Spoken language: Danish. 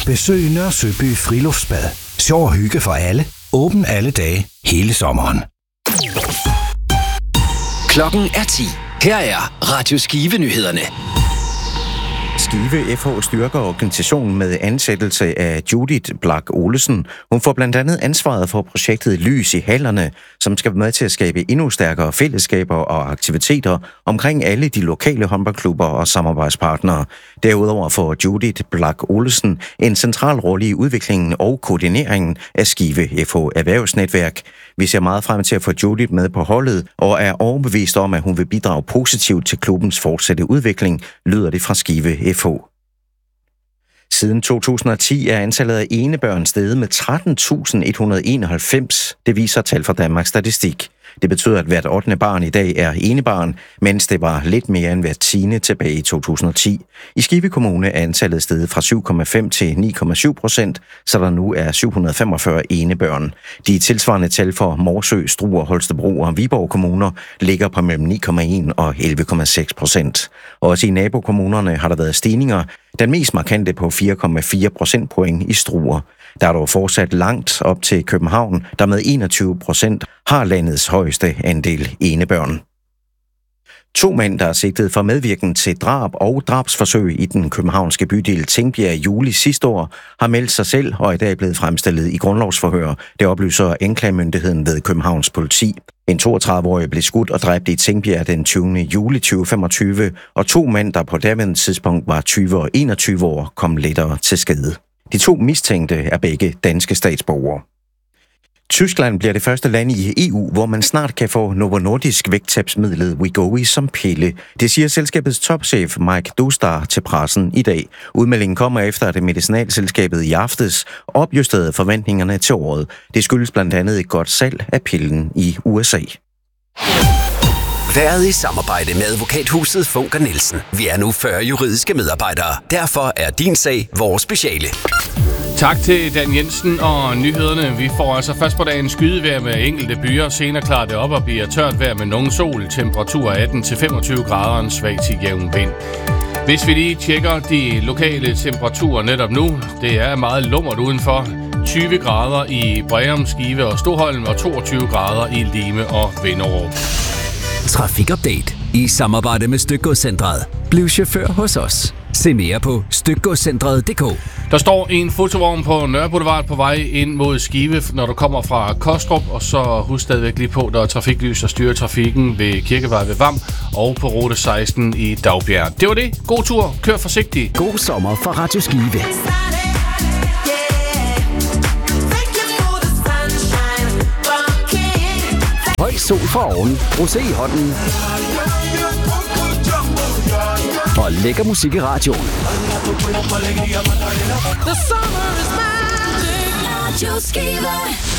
Besøg Nørre Søby Friluftsbad. Sjov og hygge for alle. Åben alle dage, hele sommeren. Klokken er 10. Her er Radio Skive-nyhederne. Skive FH styrker organisationen med ansættelse af Judith Blak Olesen. Hun får blandt andet ansvaret for projektet Lys i hallerne, som skal være med til at skabe endnu stærkere fællesskaber og aktiviteter omkring alle de lokale håndboldklubber og samarbejdspartnere. Derudover får Judith Blak Olesen en central rolle i udviklingen og koordineringen af Skive FH Erhvervsnetværk. Vi ser meget frem til at få Judith med på holdet og er overbevist om, at hun vil bidrage positivt til klubbens fortsatte udvikling, lyder det fra Skive FH. Siden 2010 er antallet af enebørn steget med 13.191. Det viser tal fra Danmarks Statistik. Det betyder, at hvert 8. barn i dag er enebarn, mens det var lidt mere end hvert 10. tilbage i 2010. I Skive Kommune er antallet steget fra 7,5 til 9,7%, så der nu er 745 enebørn. De tilsvarende tal for Morsø, Struer, Holstebro og Viborg kommuner ligger på mellem 9,1 og 11,6%. Også i nabokommunerne har der været stigninger, den mest markante på 4,4 procentpoint i Struer. Der er dog fortsat langt op til København, der med 21% har landets højeste andel enebørn. 2 mænd, der er sigtet for medvirken til drab og drabsforsøg i den københavnske bydel Tingbjerg i juli sidste år, har meldt sig selv og i dag blevet fremstillet i grundlovsforhør. Det oplyser anklagemyndigheden ved Københavns politi. En 32-årig blev skudt og dræbt i Tingbjerg den 20. juli 2025, og 2 mænd, der på daværende tidspunkt var 20 og 21 år, kom lettere til skade. De 2 mistænkte er begge danske statsborgere. Tyskland bliver det første land i EU, hvor man snart kan få Novo Nordisk vægttabsmidlet Wegovy som pille. Det siger selskabets topchef Mike Dostar til pressen i dag. Udmeldingen kommer efter, at medicinalselskabet i aftes opjusterede forventningerne til året. Det skyldes blandt andet et godt salg af pillen i USA. Været i samarbejde med advokathuset Funker Nielsen. Vi er nu 40 juridiske medarbejdere. Derfor er din sag vores speciale. Tak til Dan Jensen og nyhederne. Vi får altså først på dagen skydevejr med enkelte byer. Senere klarer det op og bliver tørt vejr med nogen sol. Temperatur 18-25 grader, en svag til jævn vind. Hvis vi lige tjekker de lokale temperaturer netop nu. Det er meget lummert udenfor. 20 grader i Breum, Skive og Stoholm og 22 grader i Lime og Vinderup. Trafikupdate i samarbejde med Stykgodscentret. Bliv chauffør hos os. Se mere på stykgodscentret.dk. Der står en fotovogn på Nørre Boulevard på vej ind mod Skive, når du kommer fra Kostrup, og så husk stadigvæk lige på, der er trafiklys og styrer trafikken ved Kirkevej ved Vam og på rute 16 i Dagbjerg. Det var det. God tur. Kør forsigtigt. God sommer fra Radio Skive. Høj sol fra oven, rosé i hånden og lækker musik i radioen. The summer is magic. Radio Skive.